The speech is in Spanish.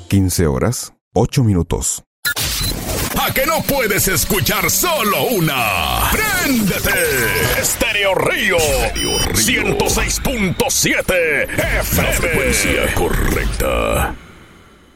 15 horas, 8 minutos. ¿A que no puedes escuchar solo una? ¡Préndete! Estéreo Río 106.7 FM. La frecuencia correcta.